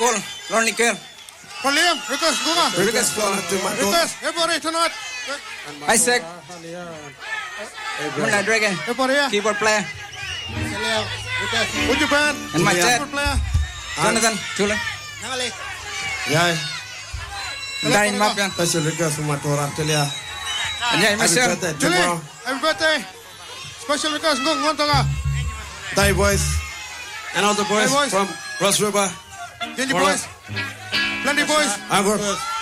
call. Ronnie Kerr. Liam, request Gunga. Request Everybody tonight. Isaac. Moonlight Reggae. Everybody. Keyboard player. Would you band? And my chat. Player. Jonathan. Julian. Yeah. Dying Map yan. Special request from Matora Telia. And yeah, myself. Tomorrow. Happy birthday. Special request Gung Ngontonga. Die boys. And all the boys Hey, boys. from Ross River. Genji boys. Plenty boys. Angor.